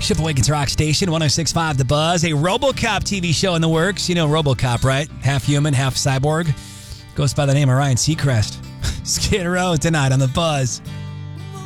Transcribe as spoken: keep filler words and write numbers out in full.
Shipawakens Rock Station, one oh six point five The Buzz. A RoboCop T V show in the works. You know RoboCop, right? Half human, half cyborg. Goes by the name of Ryan Seacrest. Skid Row tonight on The Buzz.